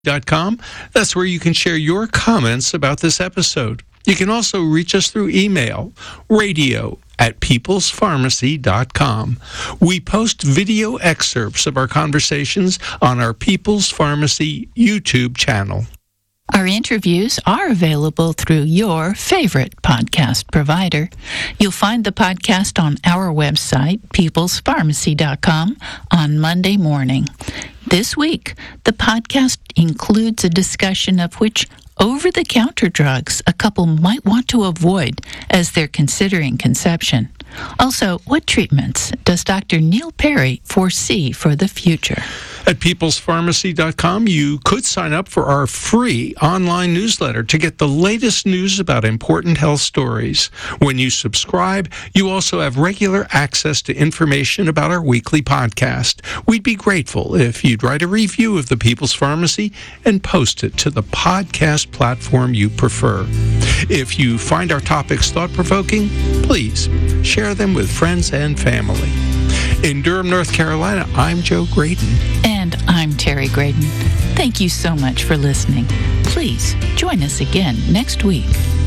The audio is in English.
peoplespharmacy.com. That's where you can share your comments about this episode. You can also reach us through email, radio@peoplespharmacy.com. We post video excerpts of our conversations on our People's Pharmacy YouTube channel. Our interviews are available through your favorite podcast provider. You'll find the podcast on our website, peoplespharmacy.com, on Monday morning. This week, the podcast includes a discussion of which over-the-counter drugs a couple might want to avoid as they're considering conception. Also, what treatments does Dr. Neil Perry foresee for the future? At peoplespharmacy.com, you could sign up for our free online newsletter to get the latest news about important health stories. When you subscribe, you also have regular access to information about our weekly podcast. We'd be grateful if you'd write a review of the People's Pharmacy and post it to the podcast platform you prefer. If you find our topics thought-provoking, please share them with friends and family. In Durham, North Carolina, I'm Joe Graydon. And I'm Terry Graydon. Thank you so much for listening. Please join us again next week.